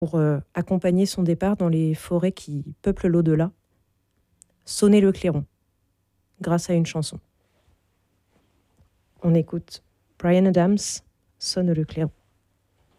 pour accompagner son départ dans les forêts qui peuplent l'au-delà, sonner le clairon grâce à une chanson. On écoute Bryan Adams, Sonne le clairon.